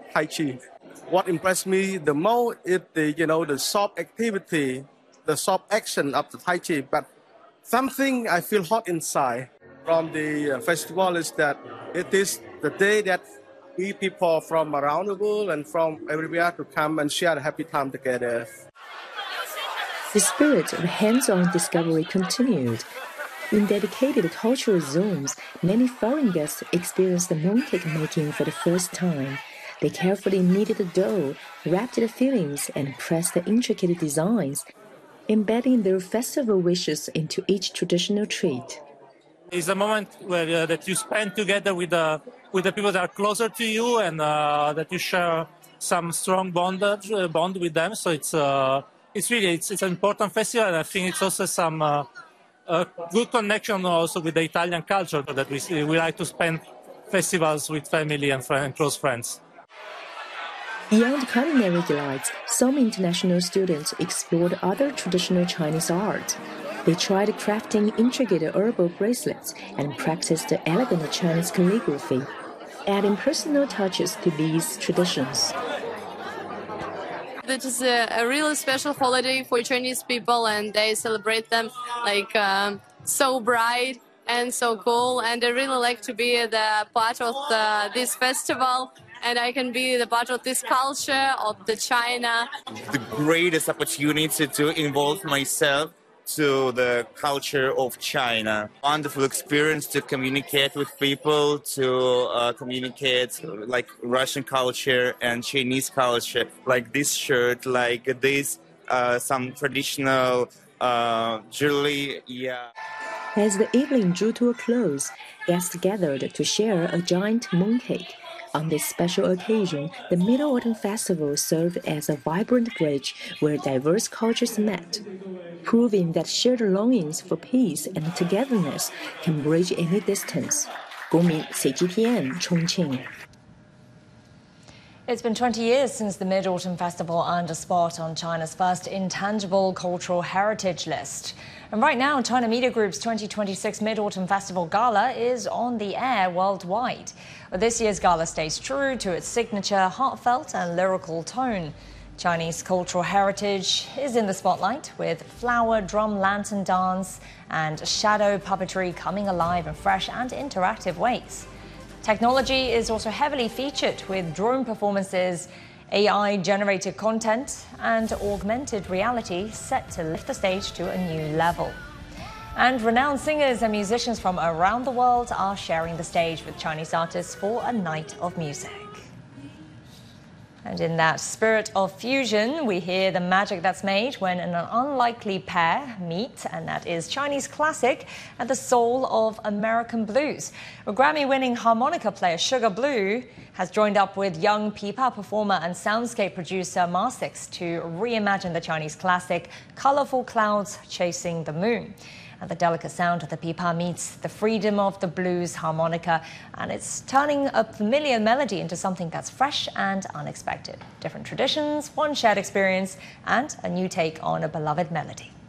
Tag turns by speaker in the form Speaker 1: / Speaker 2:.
Speaker 1: Tai Chi. What impressed me the most is the soft activity, the soft action of the Tai Chi. But something I feel hot inside from the festival is that it is the day that we people from around the world and from everywhere to come and share a happy time together.
Speaker 2: The spirit of hands-on discovery continued. In dedicated cultural zones, many foreign guests experienced the mooncake making for the first time. They carefully kneaded the dough, wrapped the fillings, and pressed the intricate designs, embedding their festival wishes into each traditional treat.
Speaker 3: It's a moment where that you spend together with the people that are closer to you, and that you share some strong bond with them. So it's an important festival, and I think it's also some good connection also with the Italian culture that we like to spend festivals with family and close friends.
Speaker 2: Beyond culinary delights, some international students explored other traditional Chinese art. They tried crafting intricate herbal bracelets and practiced elegant Chinese calligraphy, adding personal touches to these traditions.
Speaker 4: It is a really special holiday for Chinese people, and they celebrate them like so bright and so cool. And I really like to be the part of this festival, and I can be the part of this culture of the China.
Speaker 5: The greatest opportunity to involve myself to the culture of China. Wonderful experience to communicate with people, to communicate like Russian culture and Chinese culture, like this shirt, like this, some traditional jewelry, yeah.
Speaker 2: As the evening drew to a close, guests gathered to share a giant mooncake. On this special occasion, the Mid-Autumn Festival served as a vibrant bridge where diverse cultures met, proving that shared longings for peace and togetherness can bridge any distance. 公民 CGTN 重庆.
Speaker 6: It's been 20 years since the Mid-Autumn Festival earned a spot on China's first intangible cultural heritage list. And right now, China Media Group's 2026 Mid-Autumn Festival Gala is on the air worldwide. This year's gala stays true to its signature heartfelt and lyrical tone. Chinese cultural heritage is in the spotlight, with flower drum lantern dance and shadow puppetry coming alive in fresh and interactive ways. Technology is also heavily featured, with drone performances, AI-generated content and augmented reality set to lift the stage to a new level. And renowned singers and musicians from around the world are sharing the stage with Chinese artists for a night of music. And in that spirit of fusion, we hear the magic that's made when an unlikely pair meet, and that is Chinese classic and the soul of American blues. A Grammy-winning harmonica player Sugar Blue has joined up with young pipa performer and soundscape producer Mar6 to reimagine the Chinese classic Colorful Clouds Chasing the Moon. And the delicate sound of the pipa meets the freedom of the blues harmonica, and it's turning a familiar melody into something that's fresh and unexpected. Different traditions, one shared experience, and a new take on a beloved melody.